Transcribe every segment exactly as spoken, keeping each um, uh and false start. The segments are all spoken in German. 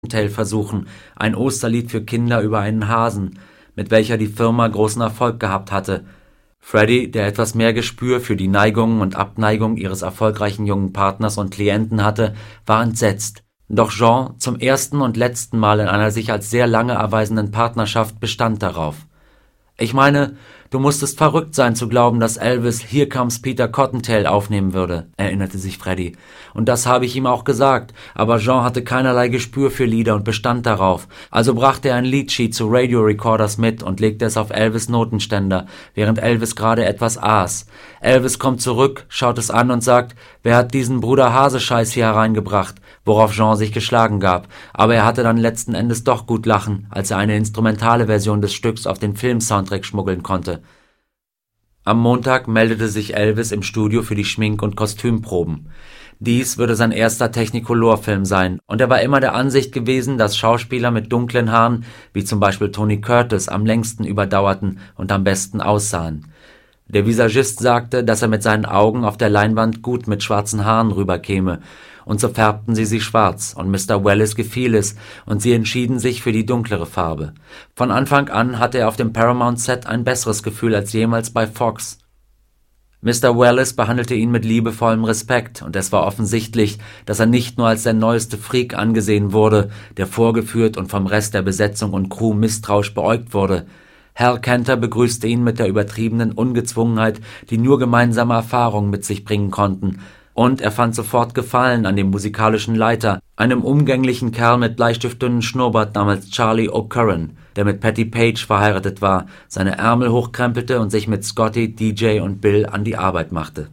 Cottontail versuchen, ein Osterlied für Kinder über einen Hasen, mit welcher die Firma großen Erfolg gehabt hatte. Freddie, der etwas mehr Gespür für die Neigungen und Abneigungen ihres erfolgreichen jungen Partners und Klienten hatte, war entsetzt. Doch Jean, zum ersten und letzten Mal in einer sich als sehr lange erweisenden Partnerschaft, bestand darauf. »Ich meine, du musstest verrückt sein zu glauben, dass Elvis Here Comes Peter Cottontail aufnehmen würde«, erinnerte sich Freddie. »Und das habe ich ihm auch gesagt, aber Jean hatte keinerlei Gespür für Lieder und bestand darauf. Also brachte er ein Liedsheet zu Radio Recorders mit und legte es auf Elvis' Notenständer, während Elvis gerade etwas aß. Elvis kommt zurück, schaut es an und sagt, wer hat diesen Bruder Hase-Scheiß hier hereingebracht, worauf Jean sich geschlagen gab. Aber er hatte dann letzten Endes doch gut lachen, als er eine instrumentale Version des Stücks auf den Film-Soundtrack schmuggeln konnte.« Am Montag meldete sich Elvis im Studio für die Schmink- und Kostümproben. Dies würde sein erster Technicolor-Film sein, und er war immer der Ansicht gewesen, dass Schauspieler mit dunklen Haaren, wie zum Beispiel Tony Curtis, am längsten überdauerten und am besten aussahen. Der Visagist sagte, dass er mit seinen Augen auf der Leinwand gut mit schwarzen Haaren rüberkäme, und so färbten sie sie schwarz, und Mister Wallace gefiel es, und sie entschieden sich für die dunklere Farbe. Von Anfang an hatte er auf dem Paramount-Set ein besseres Gefühl als jemals bei Fox. Mister Wallace behandelte ihn mit liebevollem Respekt, und es war offensichtlich, dass er nicht nur als der neueste Freak angesehen wurde, der vorgeführt und vom Rest der Besetzung und Crew misstrauisch beäugt wurde. Hal Kanter begrüßte ihn mit der übertriebenen Ungezwungenheit, die nur gemeinsame Erfahrungen mit sich bringen konnten, und er fand sofort Gefallen an dem musikalischen Leiter, einem umgänglichen Kerl mit bleistiftdünnen Schnurrbart namens Charlie O'Curran, der mit Patti Page verheiratet war, seine Ärmel hochkrempelte und sich mit Scotty, D J und Bill an die Arbeit machte.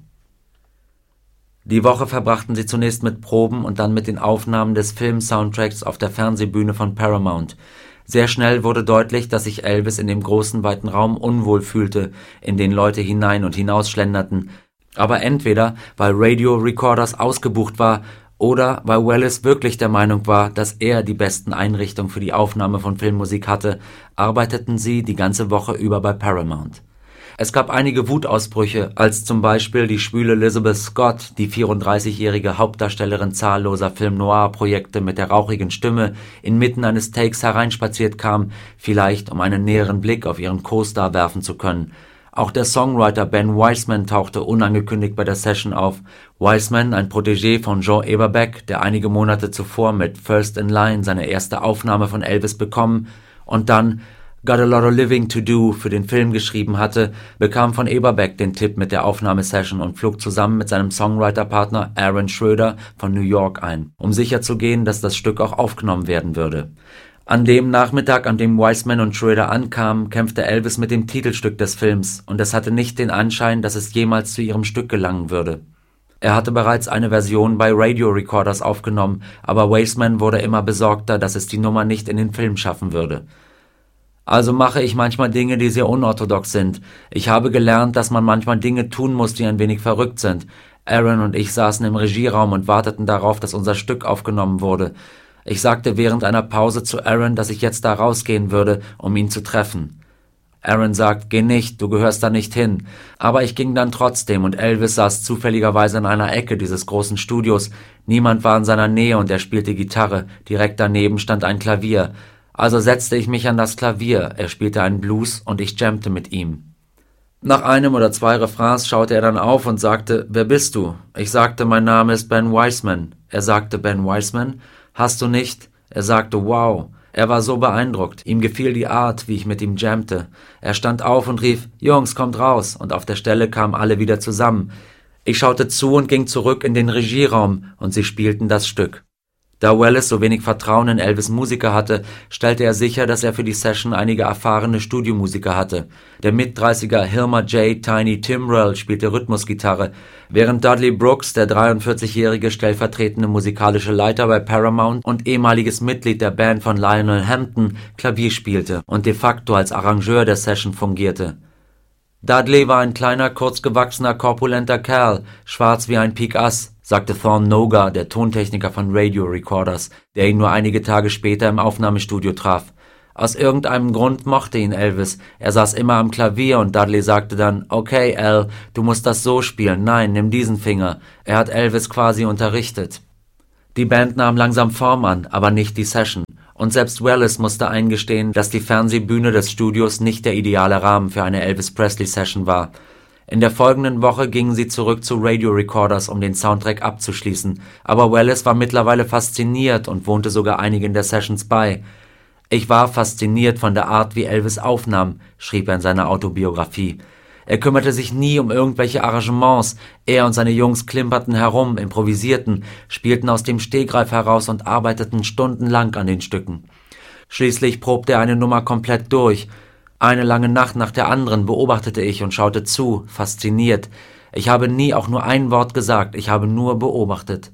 Die Woche verbrachten sie zunächst mit Proben und dann mit den Aufnahmen des Film-Soundtracks auf der Fernsehbühne von Paramount. Sehr schnell wurde deutlich, dass sich Elvis in dem großen, weiten Raum unwohl fühlte, in den Leute hinein und hinaus schlenderten, aber entweder, weil Radio Recorders ausgebucht war, oder weil Wallace wirklich der Meinung war, dass er die besten Einrichtungen für die Aufnahme von Filmmusik hatte, arbeiteten sie die ganze Woche über bei Paramount. Es gab einige Wutausbrüche, als zum Beispiel die schwüle Elizabeth Scott, die vierunddreißigjährige Hauptdarstellerin zahlloser Film-Noir-Projekte mit der rauchigen Stimme, inmitten eines Takes hereinspaziert kam, vielleicht um einen näheren Blick auf ihren Co-Star werfen zu können. Auch der Songwriter Ben Wiseman tauchte unangekündigt bei der Session auf. Wiseman, ein Protégé von Jean Eberbeck, der einige Monate zuvor mit First in Line seine erste Aufnahme von Elvis bekommen und dann Got a Lot of Living to Do für den Film geschrieben hatte, bekam von Eberbeck den Tipp mit der Aufnahmesession und flog zusammen mit seinem Songwriter-Partner Aaron Schroeder von New York ein, um sicherzugehen, dass das Stück auch aufgenommen werden würde. An dem Nachmittag, an dem Wiseman und Schroeder ankamen, kämpfte Elvis mit dem Titelstück des Films, und es hatte nicht den Anschein, dass es jemals zu ihrem Stück gelangen würde. Er hatte bereits eine Version bei Radio Recorders aufgenommen, aber Wiseman wurde immer besorgter, dass es die Nummer nicht in den Film schaffen würde. Also mache ich manchmal Dinge, die sehr unorthodox sind. Ich habe gelernt, dass man manchmal Dinge tun muss, die ein wenig verrückt sind. Aaron und ich saßen im Regieraum und warteten darauf, dass unser Stück aufgenommen wurde. Ich sagte während einer Pause zu Aaron, dass ich jetzt da rausgehen würde, um ihn zu treffen. Aaron sagt, geh nicht, du gehörst da nicht hin. Aber ich ging dann trotzdem, und Elvis saß zufälligerweise in einer Ecke dieses großen Studios. Niemand war in seiner Nähe und er spielte Gitarre. Direkt daneben stand ein Klavier. Also setzte ich mich an das Klavier, er spielte einen Blues und ich jammte mit ihm. Nach einem oder zwei Refrains schaute er dann auf und sagte, wer bist du? Ich sagte, mein Name ist Ben Wiseman. Er sagte, Ben Wiseman? Hast du nicht? Er sagte, wow. Er war so beeindruckt. Ihm gefiel die Art, wie ich mit ihm jammte. Er stand auf und rief, Jungs, kommt raus. Und auf der Stelle kamen alle wieder zusammen. Ich schaute zu und ging zurück in den Regieraum und sie spielten das Stück. Da Wallace so wenig Vertrauen in Elvis' Musiker hatte, stellte er sicher, dass er für die Session einige erfahrene Studiomusiker hatte. Der Mit-dreißiger Hilmer J. Tiny Timbrell spielte Rhythmusgitarre, während Dudley Brooks, der dreiundvierzigjährige stellvertretende musikalische Leiter bei Paramount und ehemaliges Mitglied der Band von Lionel Hampton, Klavier spielte und de facto als Arrangeur der Session fungierte. Dudley war ein kleiner, kurzgewachsener, korpulenter Kerl, schwarz wie ein Pik Ass, sagte Thorne Noga, der Tontechniker von Radio Recorders, der ihn nur einige Tage später im Aufnahmestudio traf. Aus irgendeinem Grund mochte ihn Elvis. Er saß immer am Klavier und Dudley sagte dann, okay, Al, du musst das so spielen, nein, nimm diesen Finger. Er hat Elvis quasi unterrichtet. Die Band nahm langsam Form an, aber nicht die Session. Und selbst Wallace musste eingestehen, dass die Fernsehbühne des Studios nicht der ideale Rahmen für eine Elvis-Presley-Session war. In der folgenden Woche gingen sie zurück zu Radio Recorders, um den Soundtrack abzuschließen, aber Wallace war mittlerweile fasziniert und wohnte sogar einigen der Sessions bei. »Ich war fasziniert von der Art, wie Elvis aufnahm«, schrieb er in seiner Autobiografie. Er kümmerte sich nie um irgendwelche Arrangements, er und seine Jungs klimperten herum, improvisierten, spielten aus dem Stegreif heraus und arbeiteten stundenlang an den Stücken. Schließlich probte er eine Nummer komplett durch. Eine lange Nacht nach der anderen beobachtete ich und schaute zu, fasziniert. Ich habe nie auch nur ein Wort gesagt, ich habe nur beobachtet.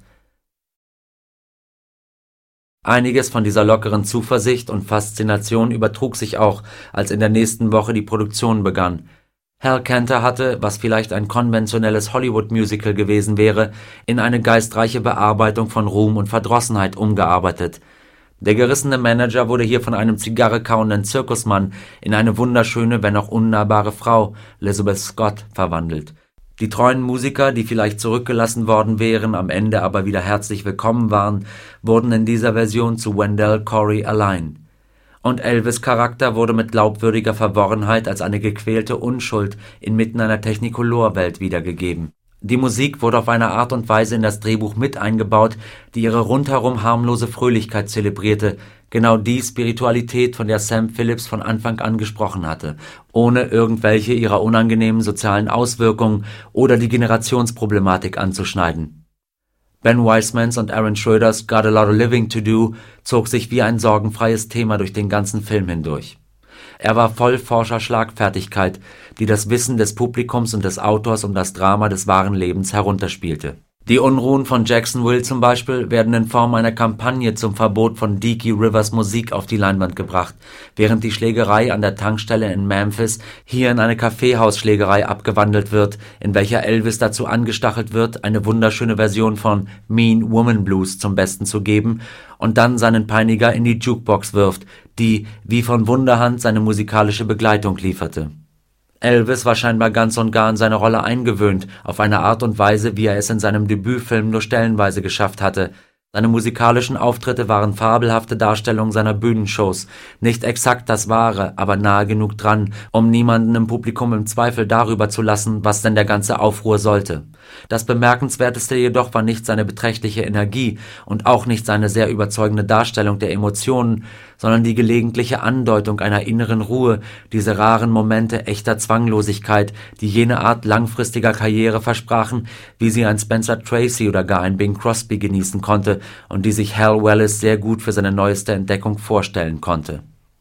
Einiges von dieser lockeren Zuversicht und Faszination übertrug sich auch, als in der nächsten Woche die Produktion begann. Hal Kanter hatte, was vielleicht ein konventionelles Hollywood-Musical gewesen wäre, in eine geistreiche Bearbeitung von Ruhm und Verdrossenheit umgearbeitet. Der gerissene Manager wurde hier von einem Zigarre kauenden Zirkusmann in eine wunderschöne, wenn auch unnahbare Frau, Elizabeth Scott, verwandelt. Die treuen Musiker, die vielleicht zurückgelassen worden wären, am Ende aber wieder herzlich willkommen waren, wurden in dieser Version zu Wendell Corey allein. Und Elvis' Charakter wurde mit glaubwürdiger Verworrenheit als eine gequälte Unschuld inmitten einer Technicolor-Welt wiedergegeben. Die Musik wurde auf eine Art und Weise in das Drehbuch mit eingebaut, die ihre rundherum harmlose Fröhlichkeit zelebrierte, genau die Spiritualität, von der Sam Phillips von Anfang an gesprochen hatte, ohne irgendwelche ihrer unangenehmen sozialen Auswirkungen oder die Generationsproblematik anzuschneiden. Ben Weismans und Aaron Schröders Got a Lot of Living to Do zog sich wie ein sorgenfreies Thema durch den ganzen Film hindurch. Er war voll forscher Schlagfertigkeit, die das Wissen des Publikums und des Autors um das Drama des wahren Lebens herunterspielte. Die Unruhen von Jacksonville zum Beispiel werden in Form einer Kampagne zum Verbot von Dickie Rivers Musik auf die Leinwand gebracht, während die Schlägerei an der Tankstelle in Memphis hier in eine Kaffeehausschlägerei abgewandelt wird, in welcher Elvis dazu angestachelt wird, eine wunderschöne Version von Mean Woman Blues zum Besten zu geben und dann seinen Peiniger in die Jukebox wirft, die wie von Wunderhand seine musikalische Begleitung lieferte. Elvis war scheinbar ganz und gar in seine Rolle eingewöhnt, auf eine Art und Weise, wie er es in seinem Debütfilm nur stellenweise geschafft hatte. Seine musikalischen Auftritte waren fabelhafte Darstellungen seiner Bühnenshows, nicht exakt das Wahre, aber nahe genug dran, um niemanden im Publikum im Zweifel darüber zu lassen, was denn der ganze Aufruhr sollte. Das Bemerkenswerteste jedoch war nicht seine beträchtliche Energie und auch nicht seine sehr überzeugende Darstellung der Emotionen, sondern die gelegentliche Andeutung einer inneren Ruhe, diese raren Momente echter Zwanglosigkeit, die jene Art langfristiger Karriere versprachen, wie sie ein Spencer Tracy oder gar ein Bing Crosby genießen konnte und die sich Hal Wallis sehr gut für seine neueste Entdeckung vorstellen konnte.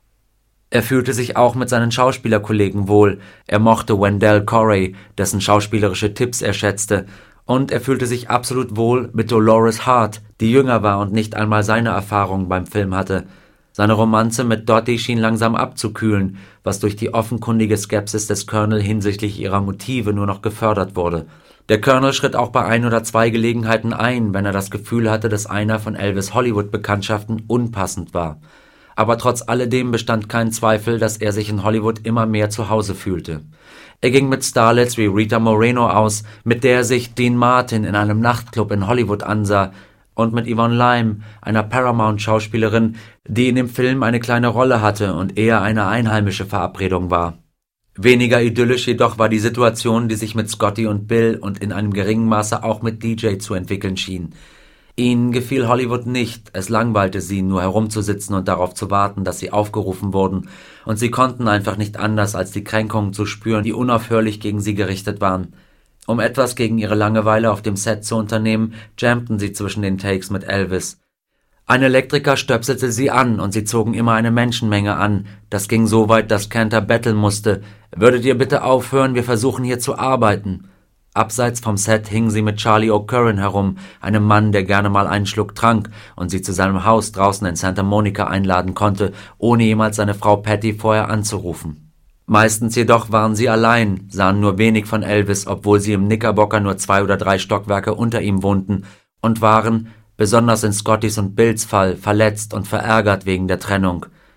Er fühlte sich auch mit seinen Schauspielerkollegen wohl, er mochte Wendell Corey, dessen schauspielerische Tipps er schätzte, und er fühlte sich absolut wohl mit Dolores Hart, die jünger war und nicht einmal seine Erfahrungen beim Film hatte. Seine Romanze mit Dottie schien langsam abzukühlen, was durch die offenkundige Skepsis des Colonel hinsichtlich ihrer Motive nur noch gefördert wurde. Der Colonel schritt auch bei ein oder zwei Gelegenheiten ein, wenn er das Gefühl hatte, dass einer von Elvis' Hollywood-Bekanntschaften unpassend war. Aber trotz alledem bestand kein Zweifel, dass er sich in Hollywood immer mehr zu Hause fühlte. Er ging mit Starlets wie Rita Moreno aus, mit der er sich Dean Martin in einem Nachtclub in Hollywood ansah, und mit Yvonne Lime, einer Paramount-Schauspielerin, die in dem Film eine kleine Rolle hatte und eher eine einheimische Verabredung war. Weniger idyllisch jedoch war die Situation, die sich mit Scotty und Bill und in einem geringen Maße auch mit D J zu entwickeln schien. Ihnen gefiel Hollywood nicht, es langweilte sie, nur herumzusitzen und darauf zu warten, dass sie aufgerufen wurden, und sie konnten einfach nicht anders, als die Kränkungen zu spüren, die unaufhörlich gegen sie gerichtet waren. Um etwas gegen ihre Langeweile auf dem Set zu unternehmen, jammten sie zwischen den Takes mit Elvis. Ein Elektriker stöpselte sie an und sie zogen immer eine Menschenmenge an. Das ging so weit, dass Kanter betteln musste. »Würdet ihr bitte aufhören, wir versuchen hier zu arbeiten.« Abseits vom Set hing sie mit Charlie O'Curran herum, einem Mann, der gerne mal einen Schluck trank und sie zu seinem Haus draußen in Santa Monica einladen konnte, ohne jemals seine Frau Patty vorher anzurufen. Meistens jedoch waren sie allein, sahen nur wenig von Elvis, obwohl sie im Knickerbocker nur zwei oder drei Stockwerke unter ihm wohnten, und waren, besonders in Scottys und Bills Fall, verletzt und verärgert wegen der Trennung.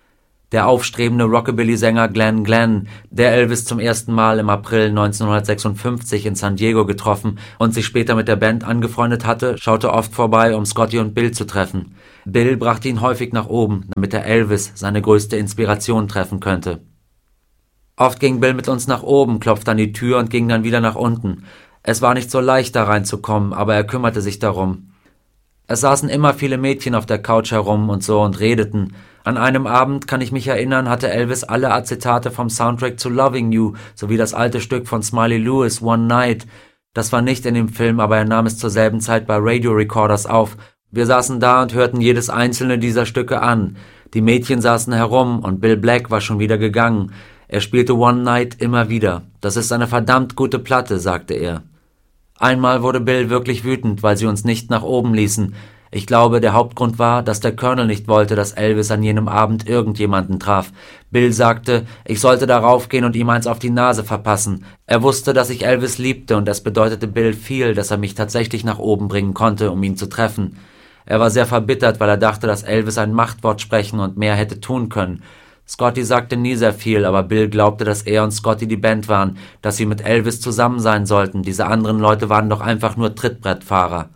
Der aufstrebende Rockabilly-Sänger Glenn Glenn, der Elvis zum ersten Mal im April neunzehnhundertsechsundfünfzig in San Diego getroffen und sich später mit der Band angefreundet hatte, schaute oft vorbei, um Scotty und Bill zu treffen. Bill brachte ihn häufig nach oben, damit er Elvis, seine größte Inspiration, treffen könnte. Oft ging Bill mit uns nach oben, klopfte an die Tür und ging dann wieder nach unten. Es war nicht so leicht, da reinzukommen, aber er kümmerte sich darum. Es saßen immer viele Mädchen auf der Couch herum und so und redeten. An einem Abend, kann ich mich erinnern, hatte Elvis alle Acetate vom Soundtrack zu Loving You sowie das alte Stück von Smiley Lewis, One Night. Das war nicht in dem Film, aber er nahm es zur selben Zeit bei Radio Recorders auf. Wir saßen da und hörten jedes einzelne dieser Stücke an. Die Mädchen saßen herum und Bill Black war schon wieder gegangen. Er spielte One Night immer wieder. Das ist eine verdammt gute Platte, sagte er. Einmal wurde Bill wirklich wütend, weil sie uns nicht nach oben ließen. Ich glaube, der Hauptgrund war, dass der Colonel nicht wollte, dass Elvis an jenem Abend irgendjemanden traf. Bill sagte, ich sollte darauf gehen und ihm eins auf die Nase verpassen. Er wusste, dass ich Elvis liebte und es bedeutete Bill viel, dass er mich tatsächlich nach oben bringen konnte, um ihn zu treffen. Er war sehr verbittert, weil er dachte, dass Elvis ein Machtwort sprechen und mehr hätte tun können. Scotty sagte nie sehr viel, aber Bill glaubte, dass er und Scotty die Band waren, dass sie mit Elvis zusammen sein sollten. Diese anderen Leute waren doch einfach nur Trittbrettfahrer.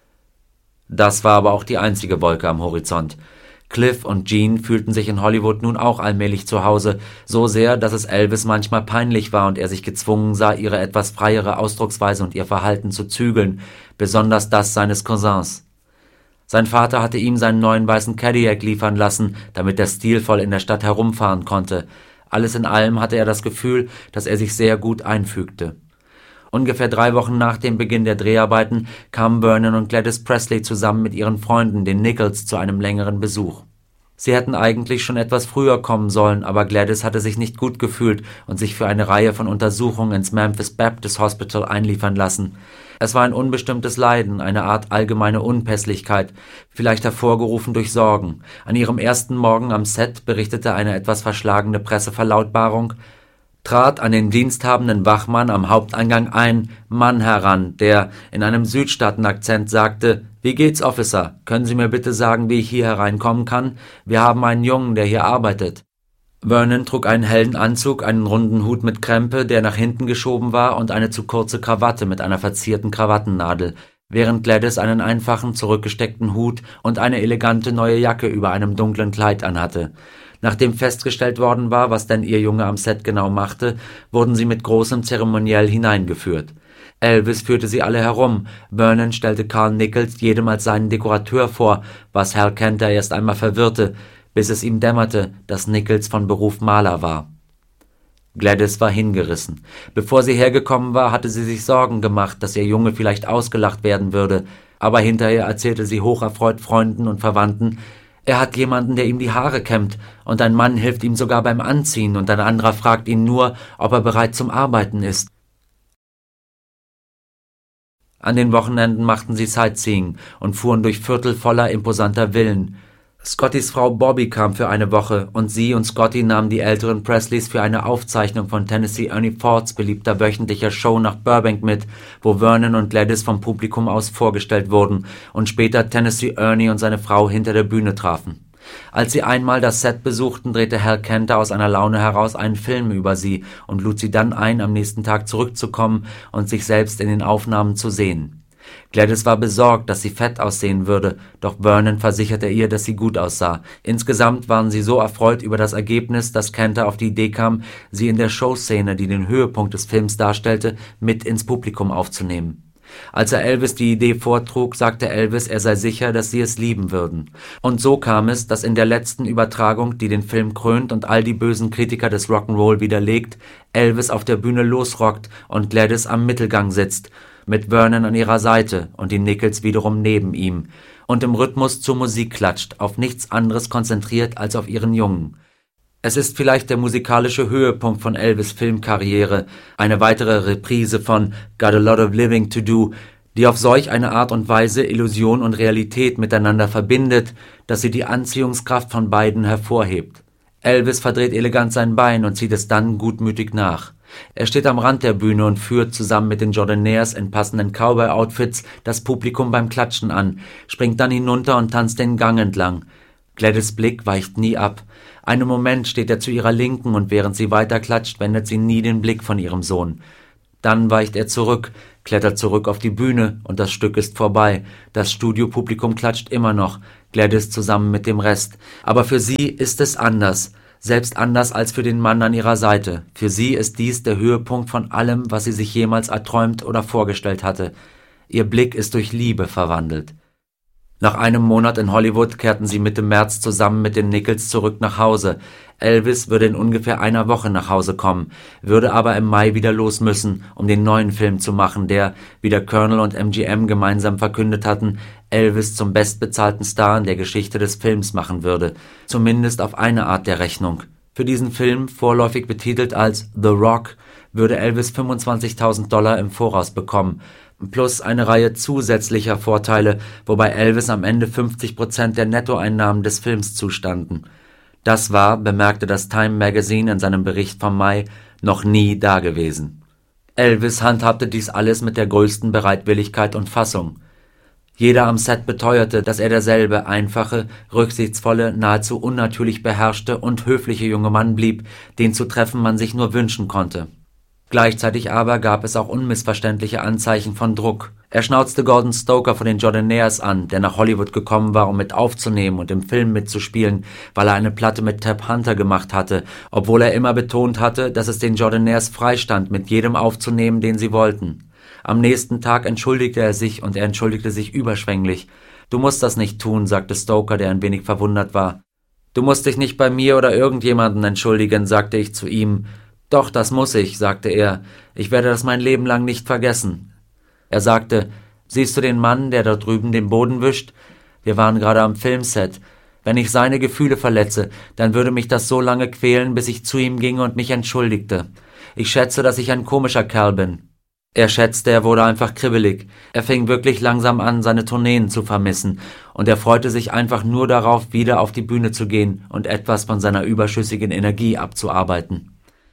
Das war aber auch die einzige Wolke am Horizont. Cliff und Gene fühlten sich in Hollywood nun auch allmählich zu Hause, so sehr, dass es Elvis manchmal peinlich war und er sich gezwungen sah, ihre etwas freiere Ausdrucksweise und ihr Verhalten zu zügeln, besonders das seines Cousins. Sein Vater hatte ihm seinen neuen weißen Cadillac liefern lassen, damit er stilvoll in der Stadt herumfahren konnte. Alles in allem hatte er das Gefühl, dass er sich sehr gut einfügte. Ungefähr drei Wochen nach dem Beginn der Dreharbeiten kamen Vernon und Gladys Presley zusammen mit ihren Freunden, den Nichols, zu einem längeren Besuch. Sie hätten eigentlich schon etwas früher kommen sollen, aber Gladys hatte sich nicht gut gefühlt und sich für eine Reihe von Untersuchungen ins Memphis Baptist Hospital einliefern lassen. Es war ein unbestimmtes Leiden, eine Art allgemeine Unpässlichkeit, vielleicht hervorgerufen durch Sorgen. An ihrem ersten Morgen am Set berichtete eine etwas verschlagene Presseverlautbarung, trat an den diensthabenden Wachmann am Haupteingang ein Mann heran, der in einem Südstaatenakzent sagte, »Wie geht's, Officer? Können Sie mir bitte sagen, wie ich hier hereinkommen kann? Wir haben einen Jungen, der hier arbeitet.« Vernon trug einen hellen Anzug, einen runden Hut mit Krempe, der nach hinten geschoben war, und eine zu kurze Krawatte mit einer verzierten Krawattennadel, während Gladys einen einfachen, zurückgesteckten Hut und eine elegante neue Jacke über einem dunklen Kleid anhatte. Nachdem festgestellt worden war, was denn ihr Junge am Set genau machte, wurden sie mit großem Zeremoniell hineingeführt. Elvis führte sie alle herum, Vernon stellte Carl Nichols jedem als seinen Dekorateur vor, was Hal Kanter erst einmal verwirrte, bis es ihm dämmerte, dass Nichols von Beruf Maler war. Gladys war hingerissen. Bevor sie hergekommen war, hatte sie sich Sorgen gemacht, dass ihr Junge vielleicht ausgelacht werden würde, aber hinterher erzählte sie hocherfreut Freunden und Verwandten, er hat jemanden, der ihm die Haare kämmt, und ein Mann hilft ihm sogar beim Anziehen, und ein anderer fragt ihn nur, ob er bereit zum Arbeiten ist. An den Wochenenden machten sie Sightseeing und fuhren durch Viertel voller imposanter Villen. Scottys Frau Bobby kam für eine Woche, und sie und Scotty nahmen die älteren Presleys für eine Aufzeichnung von Tennessee Ernie Fords beliebter wöchentlicher Show nach Burbank mit, wo Vernon und Gladys vom Publikum aus vorgestellt wurden und später Tennessee Ernie und seine Frau hinter der Bühne trafen. Als sie einmal das Set besuchten, drehte Hal Kanter aus einer Laune heraus einen Film über sie und lud sie dann ein, am nächsten Tag zurückzukommen und sich selbst in den Aufnahmen zu sehen. Gladys war besorgt, dass sie fett aussehen würde, doch Vernon versicherte ihr, dass sie gut aussah. Insgesamt waren sie so erfreut über das Ergebnis, dass Kanter auf die Idee kam, sie in der Showszene, die den Höhepunkt des Films darstellte, mit ins Publikum aufzunehmen. Als er Elvis die Idee vortrug, sagte Elvis, er sei sicher, dass sie es lieben würden. Und so kam es, dass in der letzten Übertragung, die den Film krönt und all die bösen Kritiker des Rock'n'Roll widerlegt, Elvis auf der Bühne losrockt und Gladys am Mittelgang sitzt, mit Vernon an ihrer Seite und die Nichols wiederum neben ihm, und im Rhythmus zur Musik klatscht, auf nichts anderes konzentriert als auf ihren Jungen. Es ist vielleicht der musikalische Höhepunkt von Elvis' Filmkarriere, eine weitere Reprise von Got a Lot of Living to Do, die auf solch eine Art und Weise Illusion und Realität miteinander verbindet, dass sie die Anziehungskraft von beiden hervorhebt. Elvis verdreht elegant sein Bein und zieht es dann gutmütig nach. Er steht am Rand der Bühne und führt zusammen mit den Jordanaires in passenden Cowboy-Outfits das Publikum beim Klatschen an, springt dann hinunter und tanzt den Gang entlang. Gladys' Blick weicht nie ab. Einen Moment steht er zu ihrer Linken und während sie weiterklatscht, wendet sie nie den Blick von ihrem Sohn. Dann weicht er zurück, klettert zurück auf die Bühne und das Stück ist vorbei. Das Studiopublikum klatscht immer noch, Gladys zusammen mit dem Rest. Aber für sie ist es anders, selbst anders als für den Mann an ihrer Seite. Für sie ist dies der Höhepunkt von allem, was sie sich jemals erträumt oder vorgestellt hatte. Ihr Blick ist durch Liebe verwandelt. Nach einem Monat in Hollywood kehrten sie Mitte März zusammen mit den Nichols zurück nach Hause. Elvis würde in ungefähr einer Woche nach Hause kommen, würde aber im Mai wieder los müssen, um den neuen Film zu machen, der, wie der Colonel und M G M gemeinsam verkündet hatten, Elvis zum bestbezahlten Star in der Geschichte des Films machen würde, zumindest auf eine Art der Rechnung. Für diesen Film, vorläufig betitelt als The Rock, würde Elvis fünfundzwanzigtausend Dollar im Voraus bekommen, plus eine Reihe zusätzlicher Vorteile, wobei Elvis am Ende fünfzig Prozent der Nettoeinnahmen des Films zustanden. Das war, bemerkte das Time Magazine in seinem Bericht vom Mai, noch nie dagewesen. Elvis handhabte dies alles mit der größten Bereitwilligkeit und Fassung. Jeder am Set beteuerte, dass er derselbe einfache, rücksichtsvolle, nahezu unnatürlich beherrschte und höfliche junge Mann blieb, den zu treffen man sich nur wünschen konnte. Gleichzeitig aber gab es auch unmissverständliche Anzeichen von Druck. Er schnauzte Gordon Stoker von den Jordanaires an, der nach Hollywood gekommen war, um mit aufzunehmen und im Film mitzuspielen, weil er eine Platte mit Tab Hunter gemacht hatte, obwohl er immer betont hatte, dass es den Jordanaires freistand, mit jedem aufzunehmen, den sie wollten. Am nächsten Tag entschuldigte er sich und er entschuldigte sich überschwänglich. »Du musst das nicht tun«, sagte Stoker, der ein wenig verwundert war. »Du musst dich nicht bei mir oder irgendjemanden entschuldigen«, sagte ich zu ihm. »Doch, das muss ich«, sagte er. »Ich werde das mein Leben lang nicht vergessen.« Er sagte, »Siehst du den Mann, der dort drüben den Boden wischt? Wir waren gerade am Filmset. Wenn ich seine Gefühle verletze, dann würde mich das so lange quälen, bis ich zu ihm ginge und mich entschuldigte. Ich schätze, dass ich ein komischer Kerl bin.« Er schätzte, er wurde einfach kribbelig. Er fing wirklich langsam an, seine Tourneen zu vermissen, und er freute sich einfach nur darauf, wieder auf die Bühne zu gehen und etwas von seiner überschüssigen Energie abzuarbeiten.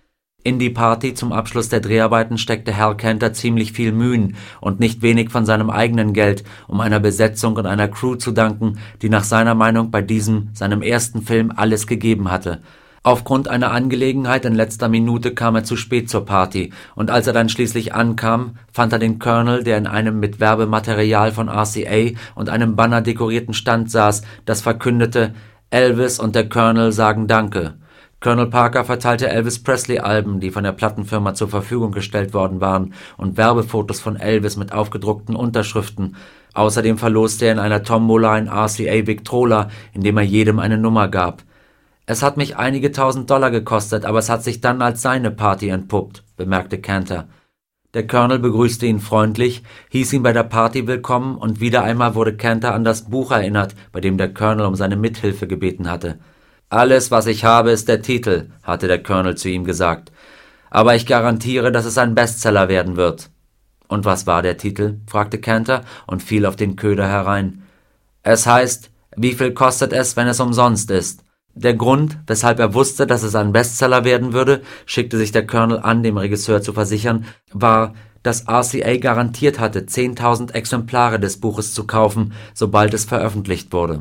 In die Party zum Abschluss der Dreharbeiten steckte Hal Kanter ziemlich viel Mühen und nicht wenig von seinem eigenen Geld, um einer Besetzung und einer Crew zu danken, die nach seiner Meinung bei diesem, seinem ersten Film, alles gegeben hatte. Aufgrund einer Angelegenheit in letzter Minute kam er zu spät zur Party, und als er dann schließlich ankam, fand er den Colonel, der in einem mit Werbematerial von R C A und einem Banner dekorierten Stand saß, das verkündete, Elvis und der Colonel sagen Danke. Colonel Parker verteilte Elvis Presley-Alben, die von der Plattenfirma zur Verfügung gestellt worden waren, und Werbefotos von Elvis mit aufgedruckten Unterschriften. Außerdem verloste er in einer Tombola ein R C A Victrola, in dem er jedem eine Nummer gab. »Es hat mich einige tausend Dollar gekostet, aber es hat sich dann als seine Party entpuppt«, bemerkte Kanter. Der Colonel begrüßte ihn freundlich, hieß ihn bei der Party willkommen, und wieder einmal wurde Kanter an das Buch erinnert, bei dem der Colonel um seine Mithilfe gebeten hatte. »Alles, was ich habe, ist der Titel«, hatte der Colonel zu ihm gesagt. »Aber ich garantiere, dass es ein Bestseller werden wird.« »Und was war der Titel?« fragte Kanter und fiel auf den Köder herein. »Es heißt, wie viel kostet es, wenn es umsonst ist?« Der Grund, weshalb er wusste, dass es ein Bestseller werden würde, schickte sich der Colonel an, dem Regisseur zu versichern, war, dass R C A garantiert hatte, zehntausend Exemplare des Buches zu kaufen, sobald es veröffentlicht wurde.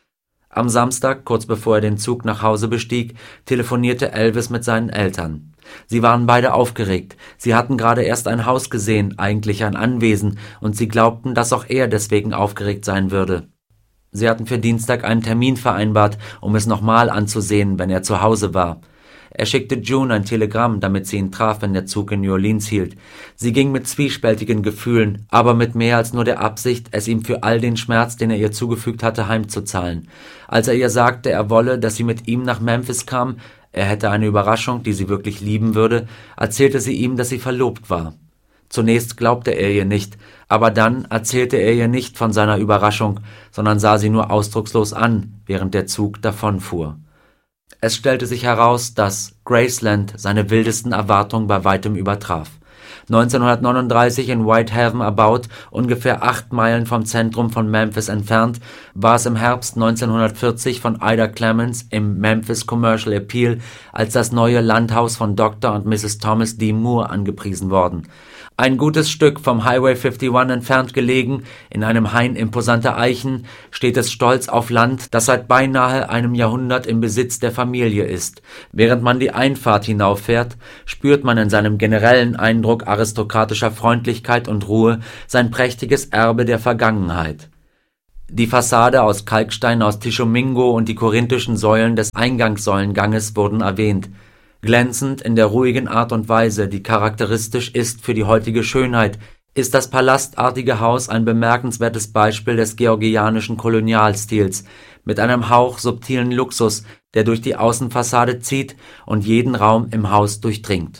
Am Samstag, kurz bevor er den Zug nach Hause bestieg, telefonierte Elvis mit seinen Eltern. Sie waren beide aufgeregt. Sie hatten gerade erst ein Haus gesehen, eigentlich ein Anwesen, und sie glaubten, dass auch er deswegen aufgeregt sein würde. Sie hatten für Dienstag einen Termin vereinbart, um es nochmal anzusehen, wenn er zu Hause war. Er schickte June ein Telegramm, damit sie ihn traf, wenn der Zug in New Orleans hielt. Sie ging mit zwiespältigen Gefühlen, aber mit mehr als nur der Absicht, es ihm für all den Schmerz, den er ihr zugefügt hatte, heimzuzahlen. Als er ihr sagte, er wolle, dass sie mit ihm nach Memphis kam, er hätte eine Überraschung, die sie wirklich lieben würde, erzählte sie ihm, dass sie verlobt war. Zunächst glaubte er ihr nicht, aber dann erzählte er ihr nicht von seiner Überraschung, sondern sah sie nur ausdruckslos an, während der Zug davonfuhr. Es stellte sich heraus, dass Graceland seine wildesten Erwartungen bei weitem übertraf. neunzehnhundertneununddreißig in Whitehaven erbaut, ungefähr acht Meilen vom Zentrum von Memphis entfernt, war es im Herbst neunzehnhundertvierzig von Ida Clemens im Memphis Commercial Appeal als das neue Landhaus von Doktor und Misses Thomas D. Moore angepriesen worden. Ein gutes Stück vom Highway einundfünfzig entfernt gelegen, in einem Hain imposanter Eichen, steht es stolz auf Land, das seit beinahe einem Jahrhundert im Besitz der Familie ist. Während man die Einfahrt hinauffährt, spürt man in seinem generellen Eindruck aristokratischer Freundlichkeit und Ruhe sein prächtiges Erbe der Vergangenheit. Die Fassade aus Kalkstein aus Tishomingo und die korinthischen Säulen des Eingangssäulenganges wurden erwähnt. Glänzend in der ruhigen Art und Weise, die charakteristisch ist für die heutige Schönheit, ist das palastartige Haus ein bemerkenswertes Beispiel des georgianischen Kolonialstils, mit einem Hauch subtilen Luxus, der durch die Außenfassade zieht und jeden Raum im Haus durchdringt.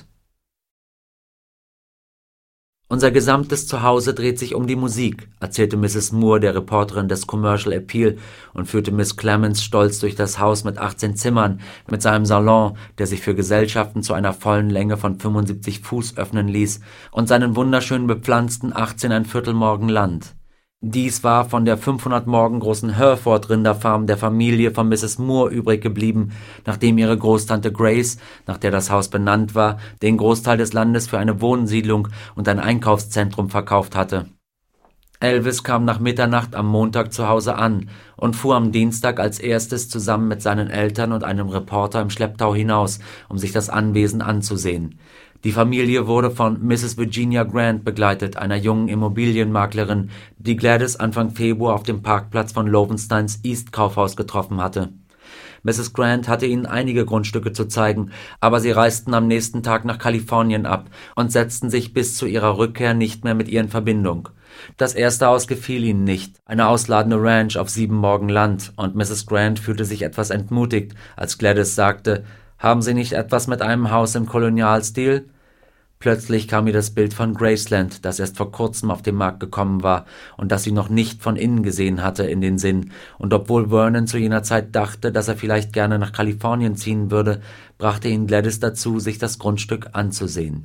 Unser gesamtes Zuhause dreht sich um die Musik, erzählte Misses Moore der Reporterin des Commercial Appeal und führte Miss Clemens stolz durch das Haus mit achtzehn Zimmern, mit seinem Salon, der sich für Gesellschaften zu einer vollen Länge von fünfundsiebzig Fuß öffnen ließ, und seinen wunderschön bepflanzten achtzehn ein Viertel Morgen Land. Dies war von der fünfhundert Morgen großen Hereford-Rinderfarm der Familie von Misses Moore übrig geblieben, nachdem ihre Großtante Grace, nach der das Haus benannt war, den Großteil des Landes für eine Wohnsiedlung und ein Einkaufszentrum verkauft hatte. Elvis kam nach Mitternacht am Montag zu Hause an und fuhr am Dienstag als erstes zusammen mit seinen Eltern und einem Reporter im Schlepptau hinaus, um sich das Anwesen anzusehen. Die Familie wurde von Misses Virginia Grant begleitet, einer jungen Immobilienmaklerin, die Gladys Anfang Februar auf dem Parkplatz von Lowensteins East Kaufhaus getroffen hatte. Misses Grant hatte ihnen einige Grundstücke zu zeigen, aber sie reisten am nächsten Tag nach Kalifornien ab und setzten sich bis zu ihrer Rückkehr nicht mehr mit ihr in Verbindung. Das erste Haus gefiel ihnen nicht, eine ausladende Ranch auf sieben Morgen Land, und Misses Grant fühlte sich etwas entmutigt, als Gladys sagte: »Haben Sie nicht etwas mit einem Haus im Kolonialstil?« Plötzlich kam ihr das Bild von Graceland, das erst vor kurzem auf den Markt gekommen war und das sie noch nicht von innen gesehen hatte, in den Sinn, und obwohl Vernon zu jener Zeit dachte, dass er vielleicht gerne nach Kalifornien ziehen würde, brachte ihn Gladys dazu, sich das Grundstück anzusehen.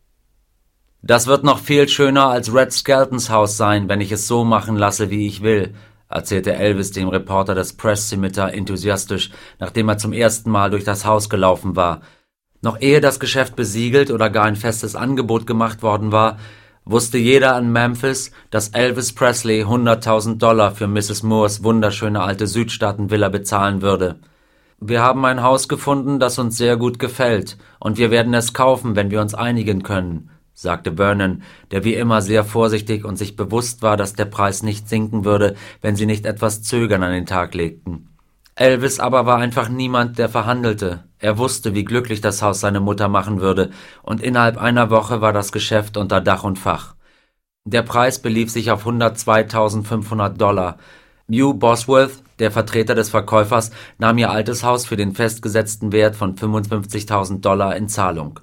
»Das wird noch viel schöner als Red Skeltons Haus sein, wenn ich es so machen lasse, wie ich will«, erzählte Elvis dem Reporter des Press Scimitar enthusiastisch, nachdem er zum ersten Mal durch das Haus gelaufen war. Noch ehe das Geschäft besiegelt oder gar ein festes Angebot gemacht worden war, wusste jeder in Memphis, dass Elvis Presley hunderttausend Dollar für Misses Moores wunderschöne alte Südstaaten-Villa bezahlen würde. »Wir haben ein Haus gefunden, das uns sehr gut gefällt, und wir werden es kaufen, wenn wir uns einigen können«, sagte Vernon, der wie immer sehr vorsichtig und sich bewusst war, dass der Preis nicht sinken würde, wenn sie nicht etwas Zögern an den Tag legten. Elvis aber war einfach niemand, der verhandelte. Er wusste, wie glücklich das Haus seine Mutter machen würde, und innerhalb einer Woche war das Geschäft unter Dach und Fach. Der Preis belief sich auf hundertzweitausendfünfhundert Dollar. Hugh Bosworth, der Vertreter des Verkäufers, nahm ihr altes Haus für den festgesetzten Wert von fünfundfünfzigtausend Dollar in Zahlung.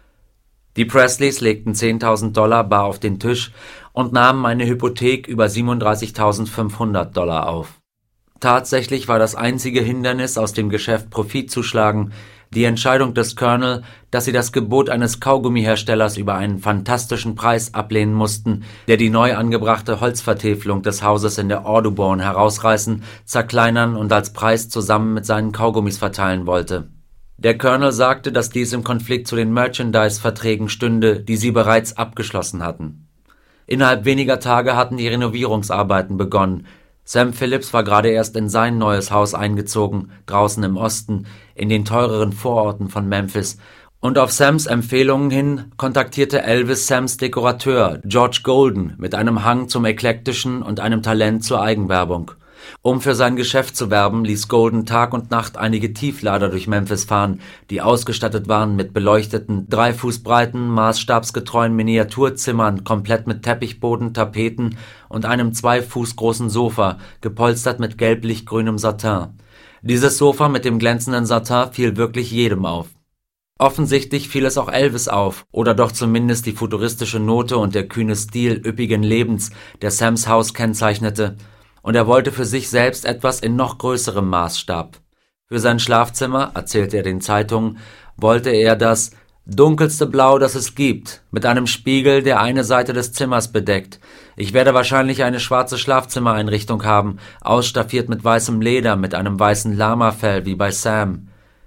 Die Presleys legten zehntausend Dollar bar auf den Tisch und nahmen eine Hypothek über siebenunddreißigtausendfünfhundert Dollar auf. Tatsächlich war das einzige Hindernis, aus dem Geschäft Profit zu schlagen, die Entscheidung des Colonel, dass sie das Gebot eines Kaugummiherstellers über einen fantastischen Preis ablehnen mussten, der die neu angebrachte Holzvertäfelung des Hauses in der Audubon herausreißen, zerkleinern und als Preis zusammen mit seinen Kaugummis verteilen wollte. Der Colonel sagte, dass dies im Konflikt zu den Merchandise-Verträgen stünde, die sie bereits abgeschlossen hatten. Innerhalb weniger Tage hatten die Renovierungsarbeiten begonnen. Sam Phillips war gerade erst in sein neues Haus eingezogen, draußen im Osten, in den teureren Vororten von Memphis, und auf Sams Empfehlungen hin kontaktierte Elvis Sams Dekorateur, George Golden, mit einem Hang zum Eklektischen und einem Talent zur Eigenwerbung. Um für sein Geschäft zu werben, ließ Golden Tag und Nacht einige Tieflader durch Memphis fahren, die ausgestattet waren mit beleuchteten, drei Fuß breiten, maßstabsgetreuen Miniaturzimmern, komplett mit Teppichboden, Tapeten und einem zwei Fuß großen Sofa, gepolstert mit gelblich-grünem Satin. Dieses Sofa mit dem glänzenden Satin fiel wirklich jedem auf. Offensichtlich fiel es auch Elvis auf, oder doch zumindest die futuristische Note und der kühne Stil üppigen Lebens, der Sams Haus kennzeichnete, und er wollte für sich selbst etwas in noch größerem Maßstab. Für sein Schlafzimmer, erzählte er den Zeitungen, wollte er das dunkelste Blau, das es gibt, mit einem Spiegel, der eine Seite des Zimmers bedeckt. Ich werde wahrscheinlich eine schwarze Schlafzimmereinrichtung haben, ausstaffiert mit weißem Leder, mit einem weißen Lamafell wie bei Sam.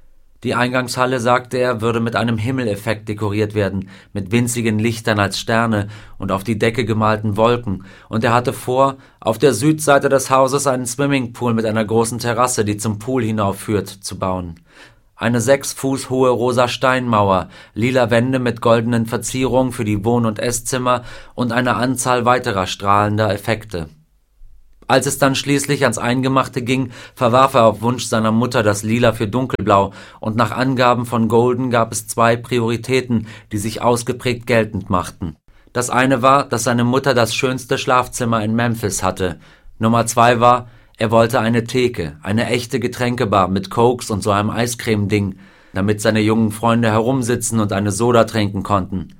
Die Eingangshalle, sagte er, würde mit einem Himmeleffekt dekoriert werden, mit winzigen Lichtern als Sterne und auf die Decke gemalten Wolken, und er hatte vor, auf der Südseite des Hauses einen Swimmingpool mit einer großen Terrasse, die zum Pool hinaufführt, zu bauen. Eine sechs Fuß hohe rosa Steinmauer, lila Wände mit goldenen Verzierungen für die Wohn- und Esszimmer und eine Anzahl weiterer strahlender Effekte. Als es dann schließlich ans Eingemachte ging, verwarf er auf Wunsch seiner Mutter das Lila für Dunkelblau, und nach Angaben von Golden gab es zwei Prioritäten, die sich ausgeprägt geltend machten. Das eine war, dass seine Mutter das schönste Schlafzimmer in Memphis hatte. Nummer zwei war, er wollte eine Theke, eine echte Getränkebar mit Cokes und so einem Eiscreme-Ding, damit seine jungen Freunde herumsitzen und eine Soda trinken konnten.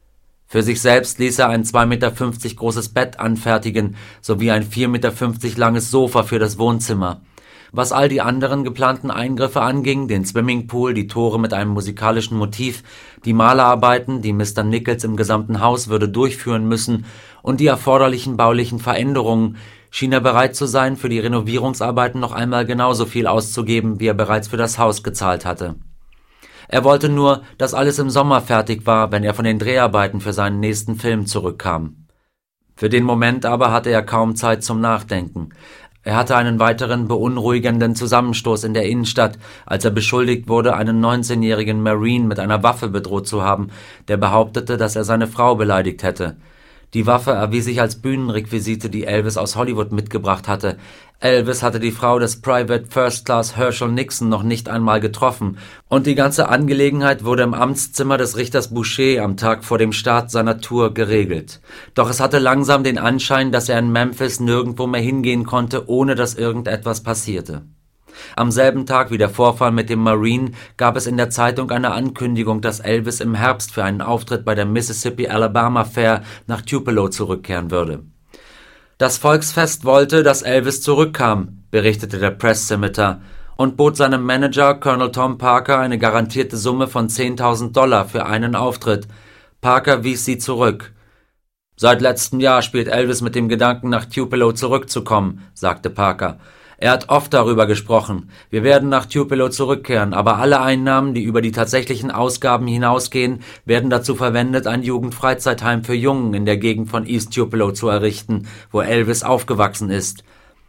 Für sich selbst ließ er ein zwei Meter fünfzig großes Bett anfertigen, sowie ein vier Meter fünfzig langes Sofa für das Wohnzimmer. Was all die anderen geplanten Eingriffe anging, den Swimmingpool, die Tore mit einem musikalischen Motiv, die Malerarbeiten, die Mister Nichols im gesamten Haus würde durchführen müssen, und die erforderlichen baulichen Veränderungen, schien er bereit zu sein, für die Renovierungsarbeiten noch einmal genauso viel auszugeben, wie er bereits für das Haus gezahlt hatte. Er wollte nur, dass alles im Sommer fertig war, wenn er von den Dreharbeiten für seinen nächsten Film zurückkam. Für den Moment aber hatte er kaum Zeit zum Nachdenken. Er hatte einen weiteren beunruhigenden Zusammenstoß in der Innenstadt, als er beschuldigt wurde, einen neunzehnjährigen Marine mit einer Waffe bedroht zu haben, der behauptete, dass er seine Frau beleidigt hätte. Die Waffe erwies sich als Bühnenrequisite, die Elvis aus Hollywood mitgebracht hatte. Elvis hatte die Frau des Private First Class Herschel Nixon noch nicht einmal getroffen, und die ganze Angelegenheit wurde im Amtszimmer des Richters Boucher am Tag vor dem Start seiner Tour geregelt. Doch es hatte langsam den Anschein, dass er in Memphis nirgendwo mehr hingehen konnte, ohne dass irgendetwas passierte. Am selben Tag wie der Vorfall mit dem Marine gab es in der Zeitung eine Ankündigung, dass Elvis im Herbst für einen Auftritt bei der Mississippi-Alabama Fair nach Tupelo zurückkehren würde. Das Volksfest wollte, dass Elvis zurückkam, berichtete der Press Scimitar, und bot seinem Manager Colonel Tom Parker eine garantierte Summe von zehntausend Dollar für einen Auftritt. Parker wies sie zurück. »Seit letztem Jahr spielt Elvis mit dem Gedanken, nach Tupelo zurückzukommen«, sagte Parker. Er hat oft darüber gesprochen. Wir werden nach Tupelo zurückkehren, aber alle Einnahmen, die über die tatsächlichen Ausgaben hinausgehen, werden dazu verwendet, ein Jugendfreizeitheim für Jungen in der Gegend von East Tupelo zu errichten, wo Elvis aufgewachsen ist.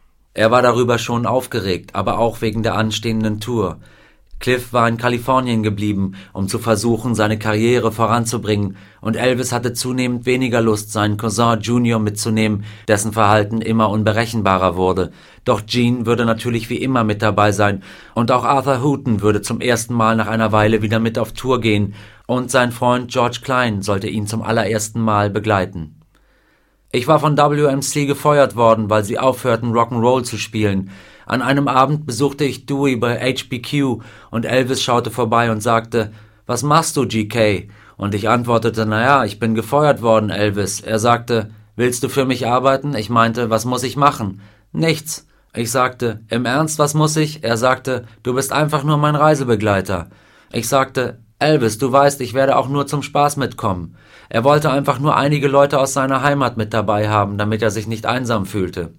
Er war darüber schon aufgeregt, aber auch wegen der anstehenden Tour. Cliff war in Kalifornien geblieben, um zu versuchen, seine Karriere voranzubringen, und Elvis hatte zunehmend weniger Lust, seinen Cousin Junior mitzunehmen, dessen Verhalten immer unberechenbarer wurde. Doch Gene würde natürlich wie immer mit dabei sein, und auch Arthur Hooton würde zum ersten Mal nach einer Weile wieder mit auf Tour gehen, und sein Freund George Klein sollte ihn zum allerersten Mal begleiten. Ich war von W M C gefeuert worden, weil sie aufhörten, Rock'n'Roll zu spielen. An einem Abend besuchte ich Dewey bei H B Q und Elvis schaute vorbei und sagte, »Was machst du, G K?« Und ich antwortete, »Naja, ich bin gefeuert worden, Elvis.« Er sagte, »Willst du für mich arbeiten?« Ich meinte, »Was muss ich machen?« »Nichts.« Ich sagte, »Im Ernst, was muss ich?« Er sagte, »Du bist einfach nur mein Reisebegleiter.« Ich sagte, »Elvis, du weißt, ich werde auch nur zum Spaß mitkommen.« Er wollte einfach nur einige Leute aus seiner Heimat mit dabei haben, damit er sich nicht einsam fühlte.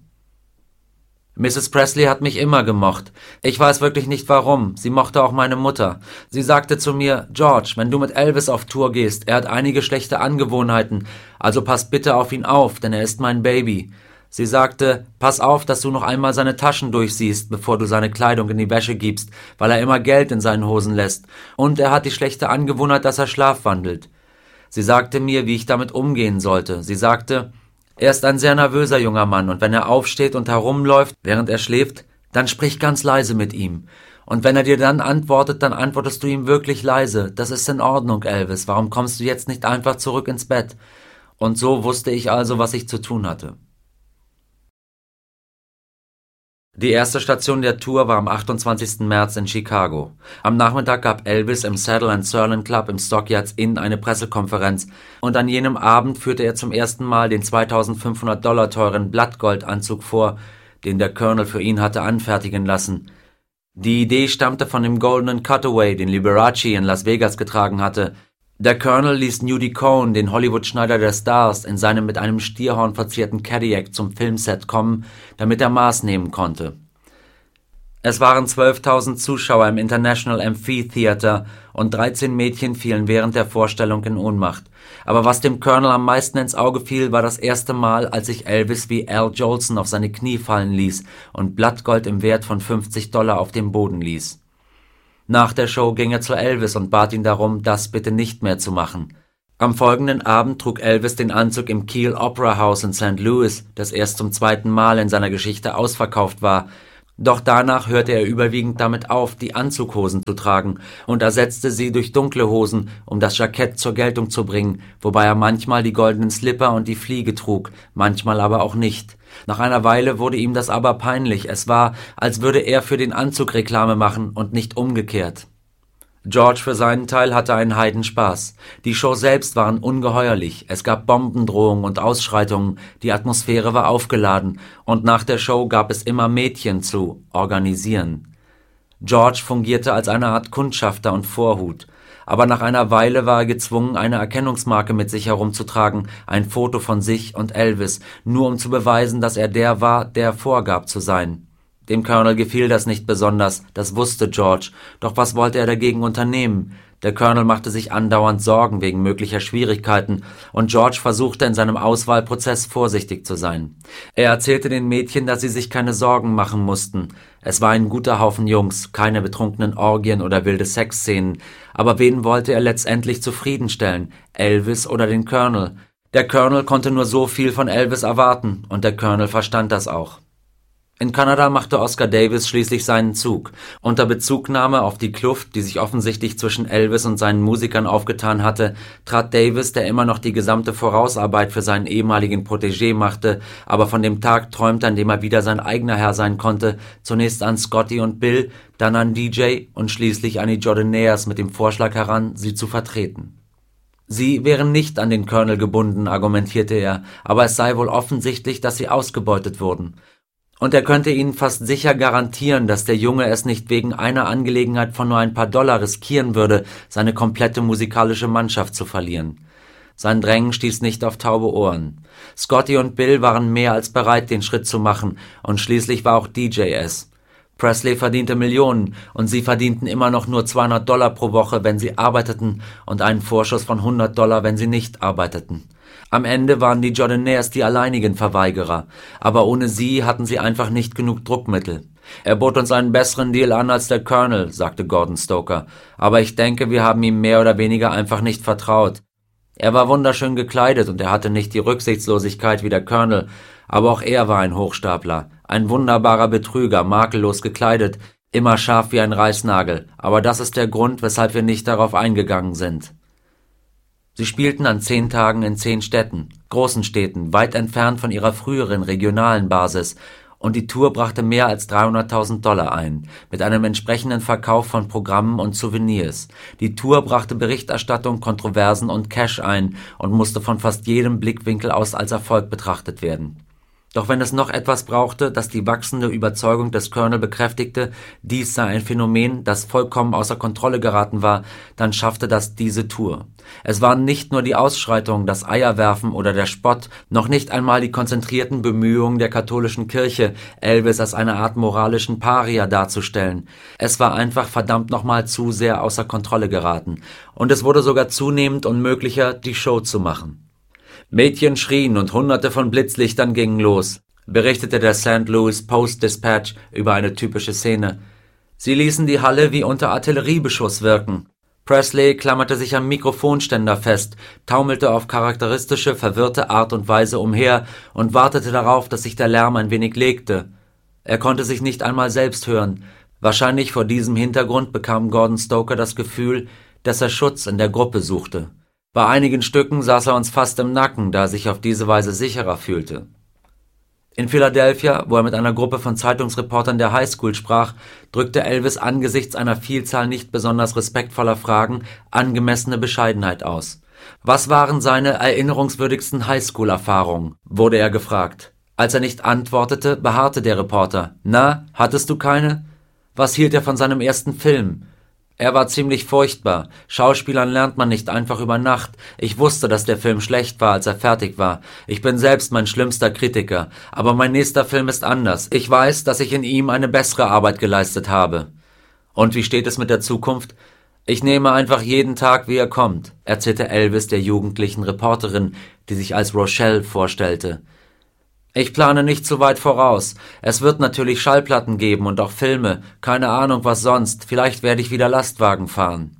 Misses Presley hat mich immer gemocht. Ich weiß wirklich nicht warum. Sie mochte auch meine Mutter. Sie sagte zu mir, »George, wenn du mit Elvis auf Tour gehst, er hat einige schlechte Angewohnheiten, also pass bitte auf ihn auf, denn er ist mein Baby.« Sie sagte, »Pass auf, dass du noch einmal seine Taschen durchsiehst, bevor du seine Kleidung in die Wäsche gibst, weil er immer Geld in seinen Hosen lässt. Und er hat die schlechte Angewohnheit, dass er schlafwandelt.« Sie sagte mir, wie ich damit umgehen sollte. Sie sagte, »Er ist ein sehr nervöser junger Mann, und wenn er aufsteht und herumläuft, während er schläft, dann sprich ganz leise mit ihm. Und wenn er dir dann antwortet, dann antwortest du ihm wirklich leise. Das ist in Ordnung, Elvis. Warum kommst du jetzt nicht einfach zurück ins Bett?« Und so wusste ich also, was ich zu tun hatte. Die erste Station der Tour war am achtundzwanzigsten März in Chicago. Am Nachmittag gab Elvis im Saddle and Sirloin Club im Stockyards Inn eine Pressekonferenz, und an jenem Abend führte er zum ersten Mal den zweitausendfünfhundert Dollar teuren Blattgoldanzug vor, den der Colonel für ihn hatte anfertigen lassen. Die Idee stammte von dem goldenen Cutaway, den Liberace in Las Vegas getragen hatte. Der Colonel ließ Nudie Cohn, den Hollywood-Schneider der Stars, in seinem mit einem Stierhorn verzierten Cadillac zum Filmset kommen, damit er Maß nehmen konnte. Es waren zwölftausend Zuschauer im International Amphitheater und dreizehn Mädchen fielen während der Vorstellung in Ohnmacht. Aber was dem Colonel am meisten ins Auge fiel, war das erste Mal, als sich Elvis wie Al Jolson auf seine Knie fallen ließ und Blattgold im Wert von fünfzig Dollar auf dem Boden ließ. Nach der Show ging er zu Elvis und bat ihn darum, das bitte nicht mehr zu machen. Am folgenden Abend trug Elvis den Anzug im Kiel Opera House in Sankt Louis, das erst zum zweiten Mal in seiner Geschichte ausverkauft war. Doch danach hörte er überwiegend damit auf, die Anzughosen zu tragen und ersetzte sie durch dunkle Hosen, um das Jackett zur Geltung zu bringen, wobei er manchmal die goldenen Slipper und die Fliege trug, manchmal aber auch nicht. Nach einer Weile wurde ihm das aber peinlich, es war, als würde er für den Anzug Reklame machen und nicht umgekehrt. George für seinen Teil hatte einen Heidenspaß. Die Show selbst waren ungeheuerlich, es gab Bombendrohungen und Ausschreitungen, die Atmosphäre war aufgeladen und nach der Show gab es immer Mädchen zu organisieren. George fungierte als eine Art Kundschafter und Vorhut, aber nach einer Weile war er gezwungen, eine Erkennungsmarke mit sich herumzutragen, ein Foto von sich und Elvis, nur um zu beweisen, dass er der war, der er vorgab zu sein. Dem Colonel gefiel das nicht besonders, das wusste George, doch was wollte er dagegen unternehmen? Der Colonel machte sich andauernd Sorgen wegen möglicher Schwierigkeiten, und George versuchte in seinem Auswahlprozess vorsichtig zu sein. Er erzählte den Mädchen, dass sie sich keine Sorgen machen mussten. Es war ein guter Haufen Jungs, keine betrunkenen Orgien oder wilde Sexszenen, aber wen wollte er letztendlich zufriedenstellen, Elvis oder den Colonel? Der Colonel konnte nur so viel von Elvis erwarten, und der Colonel verstand das auch. In Kanada machte Oscar Davis schließlich seinen Zug. Unter Bezugnahme auf die Kluft, die sich offensichtlich zwischen Elvis und seinen Musikern aufgetan hatte, trat Davis, der immer noch die gesamte Vorausarbeit für seinen ehemaligen Protégé machte, aber von dem Tag träumte, an dem er wieder sein eigener Herr sein konnte, zunächst an Scotty und Bill, dann an D J und schließlich an die Jordanaires mit dem Vorschlag heran, sie zu vertreten. Sie wären nicht an den Colonel gebunden, argumentierte er, aber es sei wohl offensichtlich, dass sie ausgebeutet wurden. Und er könnte ihnen fast sicher garantieren, dass der Junge es nicht wegen einer Angelegenheit von nur ein paar Dollar riskieren würde, seine komplette musikalische Mannschaft zu verlieren. Sein Drängen stieß nicht auf taube Ohren. Scotty und Bill waren mehr als bereit, den Schritt zu machen, und schließlich war auch D J es. Presley verdiente Millionen, und sie verdienten immer noch nur zweihundert Dollar pro Woche, wenn sie arbeiteten, und einen Vorschuss von hundert Dollar, wenn sie nicht arbeiteten. Am Ende waren die Jordanaires die alleinigen Verweigerer, aber ohne sie hatten sie einfach nicht genug Druckmittel. Er bot uns einen besseren Deal an als der Colonel, sagte Gordon Stoker, aber ich denke, wir haben ihm mehr oder weniger einfach nicht vertraut. Er war wunderschön gekleidet und er hatte nicht die Rücksichtslosigkeit wie der Colonel, aber auch er war ein Hochstapler, ein wunderbarer Betrüger, makellos gekleidet, immer scharf wie ein Reißnagel, aber das ist der Grund, weshalb wir nicht darauf eingegangen sind. Sie spielten an zehn Tagen in zehn Städten, großen Städten, weit entfernt von ihrer früheren regionalen Basis, und die Tour brachte mehr als dreihunderttausend Dollar ein, mit einem entsprechenden Verkauf von Programmen und Souvenirs. Die Tour brachte Berichterstattung, Kontroversen und Cash ein und musste von fast jedem Blickwinkel aus als Erfolg betrachtet werden. Doch wenn es noch etwas brauchte, das die wachsende Überzeugung des Colonel bekräftigte, dies sei ein Phänomen, das vollkommen außer Kontrolle geraten war, dann schaffte das diese Tour. Es waren nicht nur die Ausschreitungen, das Eierwerfen oder der Spott, noch nicht einmal die konzentrierten Bemühungen der katholischen Kirche, Elvis als eine Art moralischen Paria darzustellen. Es war einfach verdammt nochmal zu sehr außer Kontrolle geraten. Und es wurde sogar zunehmend unmöglicher, die Show zu machen. Mädchen schrien und hunderte von Blitzlichtern gingen los, berichtete der Saint Louis Post-Dispatch über eine typische Szene. Sie ließen die Halle wie unter Artilleriebeschuss wirken. Presley klammerte sich am Mikrofonständer fest, taumelte auf charakteristische, verwirrte Art und Weise umher und wartete darauf, dass sich der Lärm ein wenig legte. Er konnte sich nicht einmal selbst hören. Wahrscheinlich vor diesem Hintergrund bekam Gordon Stoker das Gefühl, dass er Schutz in der Gruppe suchte. Bei einigen Stücken saß er uns fast im Nacken, da er sich auf diese Weise sicherer fühlte. In Philadelphia, wo er mit einer Gruppe von Zeitungsreportern der Highschool sprach, drückte Elvis angesichts einer Vielzahl nicht besonders respektvoller Fragen angemessene Bescheidenheit aus. Was waren seine erinnerungswürdigsten Highschool-Erfahrungen, wurde er gefragt. Als er nicht antwortete, beharrte der Reporter. Na, hattest du keine? Was hielt er von seinem ersten Film? Er war ziemlich furchtbar. Schauspielern lernt man nicht einfach über Nacht. Ich wusste, dass der Film schlecht war, als er fertig war. Ich bin selbst mein schlimmster Kritiker. Aber mein nächster Film ist anders. Ich weiß, dass ich in ihm eine bessere Arbeit geleistet habe. Und wie steht es mit der Zukunft? Ich nehme einfach jeden Tag, wie er kommt, erzählte Elvis der jugendlichen Reporterin, die sich als Rochelle vorstellte. Ich plane nicht zu weit voraus. Es wird natürlich Schallplatten geben und auch Filme. Keine Ahnung, was sonst. Vielleicht werde ich wieder Lastwagen fahren.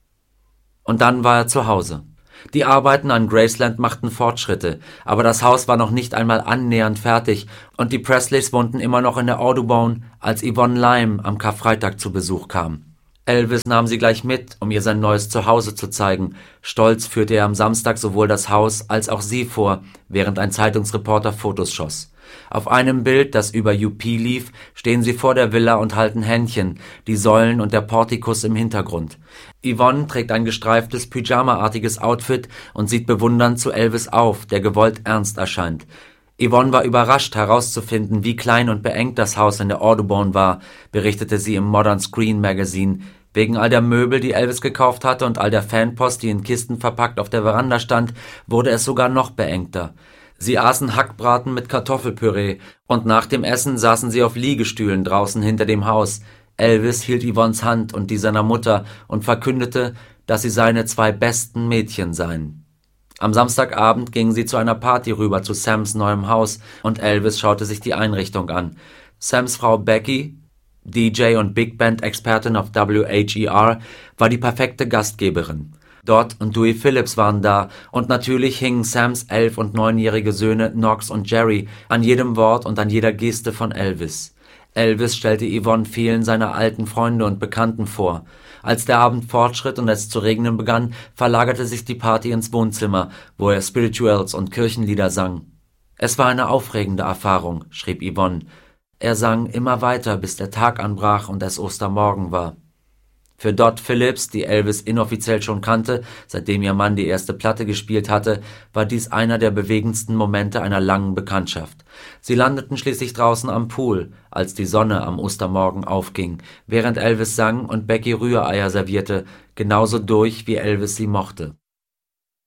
Und dann war er zu Hause. Die Arbeiten an Graceland machten Fortschritte, aber das Haus war noch nicht einmal annähernd fertig und die Presleys wohnten immer noch in der Audubon, als Yvonne Lime am Karfreitag zu Besuch kam. Elvis nahm sie gleich mit, um ihr sein neues Zuhause zu zeigen. Stolz führte er am Samstag sowohl das Haus als auch sie vor, während ein Zeitungsreporter Fotos schoss. Auf einem Bild, das über U P lief, stehen sie vor der Villa und halten Händchen, die Säulen und der Portikus im Hintergrund. Yvonne trägt ein gestreiftes, pyjamaartiges Outfit und sieht bewundernd zu Elvis auf, der gewollt ernst erscheint. Yvonne war überrascht herauszufinden, wie klein und beengt das Haus in der Audubon war, berichtete sie im Modern Screen Magazine. Wegen all der Möbel, die Elvis gekauft hatte und all der Fanpost, die in Kisten verpackt auf der Veranda stand, wurde es sogar noch beengter. Sie aßen Hackbraten mit Kartoffelpüree und nach dem Essen saßen sie auf Liegestühlen draußen hinter dem Haus. Elvis hielt Yvonnes Hand und die seiner Mutter und verkündete, dass sie seine zwei besten Mädchen seien. Am Samstagabend gingen sie zu einer Party rüber zu Sams neuem Haus und Elvis schaute sich die Einrichtung an. Sams Frau Becky, D J und Big Band-Expertin auf W H E R, war die perfekte Gastgeberin. Dot und Dewey Phillips waren da und natürlich hingen Sams elf- und neunjährige Söhne Knox und Jerry an jedem Wort und an jeder Geste von Elvis. Elvis stellte Yvonne vielen seiner alten Freunde und Bekannten vor. Als der Abend fortschritt und es zu regnen begann, verlagerte sich die Party ins Wohnzimmer, wo er Spirituals und Kirchenlieder sang. Es war eine aufregende Erfahrung, schrieb Yvonne. Er sang immer weiter, bis der Tag anbrach und es Ostermorgen war. Für Dot Phillips, die Elvis inoffiziell schon kannte, seitdem ihr Mann die erste Platte gespielt hatte, war dies einer der bewegendsten Momente einer langen Bekanntschaft. Sie landeten schließlich draußen am Pool, als die Sonne am Ostermorgen aufging, während Elvis sang und Becky Rühreier servierte, genauso durch, wie Elvis sie mochte.